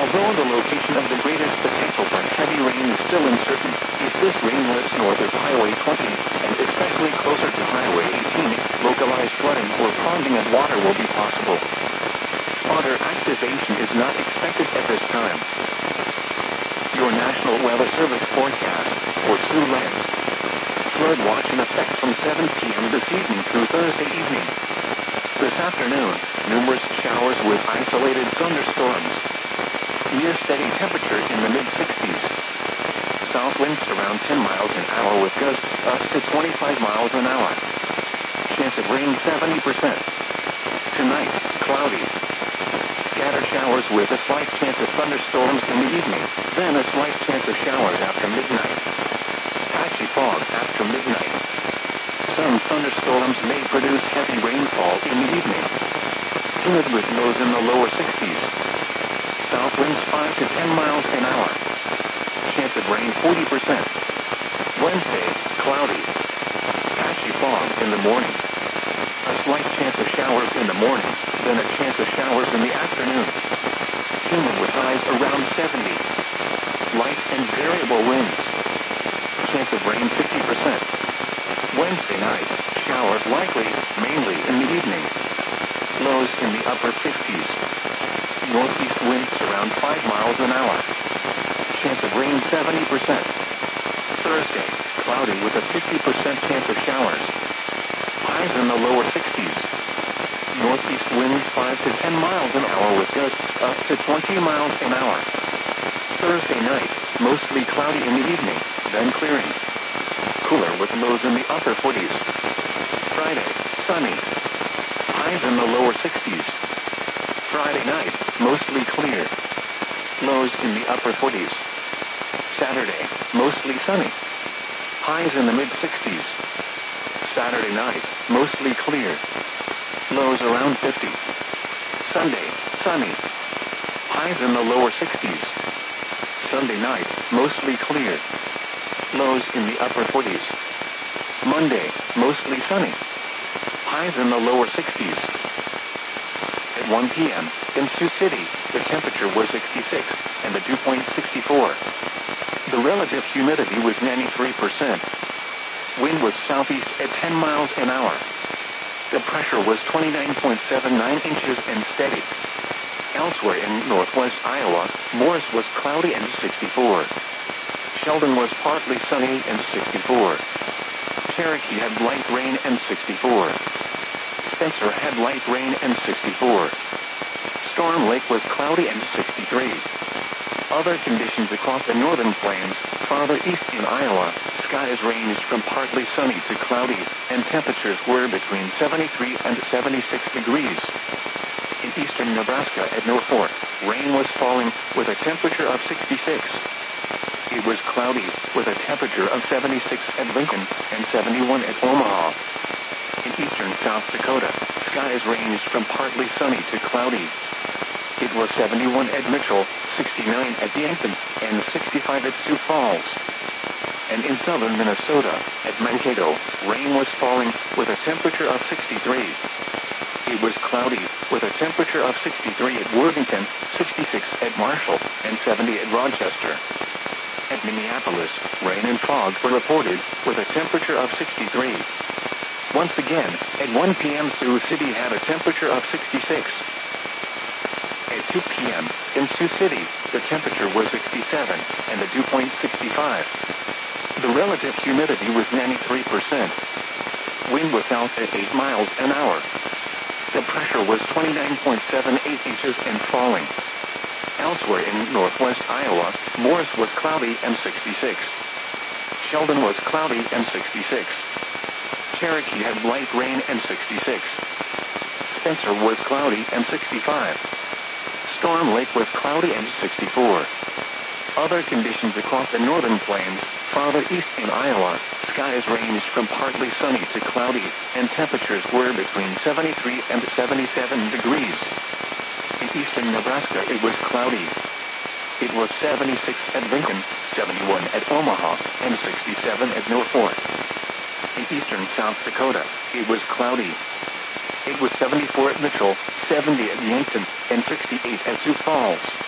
Although the location of the greatest potential for heavy rain is still uncertain, if this rain lifts north of Highway 20, and especially closer to Highway 18, localized flooding or ponding of water will be possible. Spotter activation is not expected at this time. Your National Weather Service forecast for Siouxland. Flood watch in effect from 7 p.m. this evening through Thursday evening. This afternoon, numerous showers with isolated thunderstorms. Near steady temperature in the mid-60s. South winds around 10 miles an hour with gusts up to 25 miles an hour. Chance of rain 70%. Tonight, cloudy. Scattered showers with a slight chance of thunderstorms in the evening, then a slight chance of showers after midnight. Patchy fog after midnight. Some thunderstorms may produce heavy rainfall in the evening. Humid with lows in the lower 60s. South winds 5 to 10 miles an hour. Chance of rain 40%. Wednesday, cloudy. Patchy fog in the morning. A slight chance of showers in the morning, then a chance of showers in the afternoon. Humid with highs around 70. Light and variable winds. Chance of rain 50%. Wednesday night, showers likely, mainly in the evening. Lows in the upper 50s. Northeast winds around 5 miles an hour. Chance of rain 70%. Thursday, cloudy with a 50% chance of showers. Highs in the lower 60s. Northeast winds 5 to 10 miles an hour with gusts up to 20 miles an hour. Thursday night, mostly cloudy in the evening, then clearing. Cooler with lows in the upper 40s. Friday, sunny. Highs in the lower 60s. Friday night, mostly clear. Lows in the upper 40s. Saturday, mostly sunny. Highs in the mid-60s. Saturday night, mostly clear. Lows around 50. Sunday, sunny. Highs in the lower 60s. Sunday night, mostly clear. Lows in the upper 40s. Monday, mostly sunny. Highs in the lower 60s. At 1 p.m., in Sioux City, the temperature was 66, and the dew point 64. The relative humidity was 93%. Wind was southeast at 10 miles an hour. The pressure was 29.79 inches and steady. Elsewhere in northwest Iowa, Morris was cloudy and 64. Sheldon was partly sunny and 64. Cherokee had light rain and 64. Spencer had light rain and 64. Storm Lake was cloudy and 63. Other conditions across the northern plains, farther east in Iowa, skies ranged from partly sunny to cloudy, and temperatures were between 73 and 76 degrees. In eastern Nebraska at Norfolk, rain was falling with a temperature of 66. It was cloudy with a temperature of 76 at Lincoln and 71 at Omaha. In eastern South Dakota, skies ranged from partly sunny to cloudy. It was 71 at Mitchell, 69 at Yankton, and 65 at Sioux Falls. And in southern Minnesota, at Mankato, rain was falling with a temperature of 63. It was cloudy with a temperature of 63 at Worthington, 66 at Marshall, and 70 at Rochester. At Minneapolis, rain and fog were reported with a temperature of 63. Once again, at 1 p.m. Sioux City had a temperature of 66. At 2 p.m., in Sioux City, the temperature was 67, and the dew point 65. The relative humidity was 93%. Wind was south at 8 miles an hour. The pressure was 29.78 inches and falling. Elsewhere in northwest Iowa, Morris was cloudy and 66. Sheldon was cloudy and 66. Cherokee had light rain and 66. Spencer was cloudy and 65. Storm Lake was cloudy and 64. Other conditions across the northern plains, farther east in Iowa, skies ranged from partly sunny to cloudy, and temperatures were between 73 and 77 degrees. In eastern Nebraska, it was cloudy. It was 76 at Lincoln, 71 at Omaha, and 67 at Norfolk. In eastern South Dakota, it was cloudy. It was 74 at Mitchell, 70 at Yankton, and 68 at Sioux Falls.